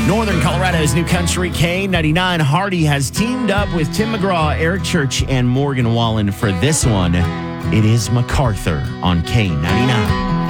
Northern Colorado's New Country K99. Hardy has teamed up with Tim McGraw, Eric Church, and Morgan Wallen for this one. It is MacArthur on K99.